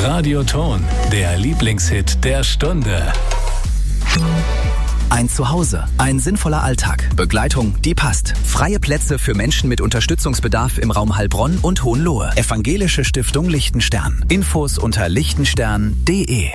Radioton, der Lieblingshit der Stunde. Ein Zuhause, ein sinnvoller Alltag, Begleitung, die passt. Freie Plätze für Menschen mit Unterstützungsbedarf im Raum Heilbronn und Hohenlohe. Evangelische Stiftung Lichtenstern. Infos unter lichtenstern.de.